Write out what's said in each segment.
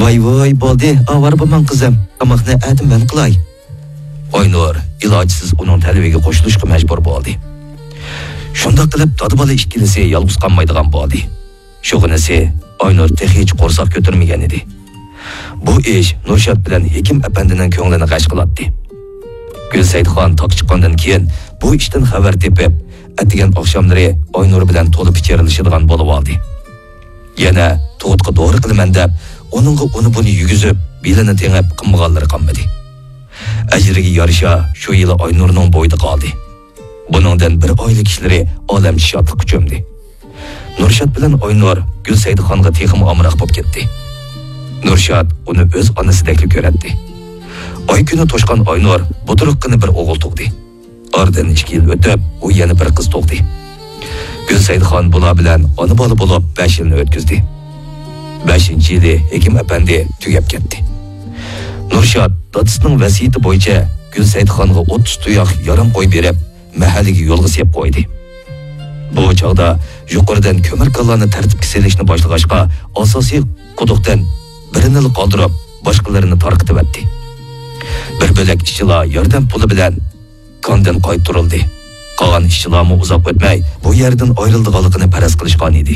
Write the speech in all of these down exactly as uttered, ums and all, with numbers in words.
Voy voy bo'ldi, avar bo'lman qizim. Tomoqni atim men qilay. Oynur ilojsiz uning talabiga qo'shilishga majbur bo'ldi. Shunda qilib dodi bola ikkilisi yolg'iz qolmaydigan bo'ldi. Shug'inisi Oynur texich qo'rsoq ko'tarmagan edi. Bu ish Nurshod bilan Hekim apandining ko'nglini g'ash qilatdi. Gulsaydxon toq chiqqandan keyin bu ishdan xabar tepib, atigan oqshomlari Oynur bilan to'lib ichirilishadigan bo'lib oldi. Yana to'tqa to'g'ri qilaman deb, uningga uni buni yugizib, belini tengib qilmaganlari qolmadi. Ajriga yarasha shu yili Oynurning bo'yida qoldi. Buningdan bir oylik ishlari olam shodlik cho'mdi. Nurshod bilan Oynur Gulsaydxonga texim omroq bo'lib ketdi. Nurshod uni o'z onasidek ko'radi. Oy kuni to'shqan Oynur buduruqqina bir o'g'il tug'di. Oradan ikki yil o'tib, u yana bir qiz tug'di. Gulsaydxon bular bilan ona bola bo'lib besh yilni o'tkazdi. beshinchi yili Hekim apandi tugab ketdi. Nurshod dadasining vasiyati bo'yicha Gulsaydxonga o'ttiz tuyoq yarim qo'y berib, mahalliga yo'lga sep qo'ydi. Bu chog'da yuqoridan ko'mir kallarni tartibga selishni boshlag'achqa asosiy quduqdan birini qoldirib, boshqalarini tarqitib etdi. Bir bo'lak ishchilar yordam puli bilan kondan qaytarildi. Qolgan ishchilarmi uzoq o'tmay bu yerdan ayrildiganligini faraz qilishgan edi.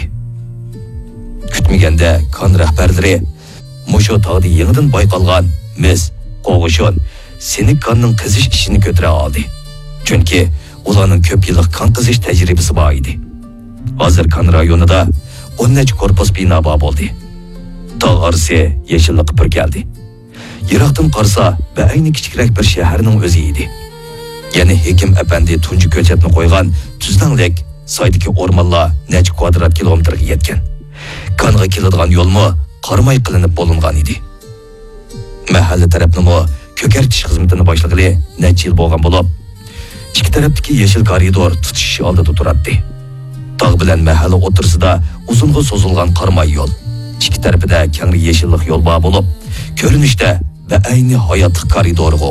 Kutmaganda kon rahbarlari mushu tog'da yangidan bayqalgan mis, qo'g'ishon, seni konning qizish ishini ko'tara oldi. Chunki ularning ko'p yillik kon qizish tajribasi bor edi. Hozir kon rayonida o'n necha korpus bino bo'ldi. Tog' orasi yashillik bir keldi. Yiroqdan qarsa, va ayni kichikroq bir shaharning o'zi edi. Yana Hekim apandi tunji ko'chatni qo'ygan tuzlanlik soydagi o'rmonlar necha kvadrat kilometrga yetgan. Konga keladigan yo'lmi qarmay qilinib bo'lingan edi. Mahalla tarafnimi ko'kartish xizmatini boshlag'ili necha yil bo'lgan bo'lib, ikki tarafdagi yashil koridor tutish oldida turardi. Tog' bilan mahalla o'tirsida uzunga so'zilgan qarmay yo'l. Ikki tarafida keng yashillik yo'l bor bo'lib, ko'rinishda va ayni hayotlik koridoriga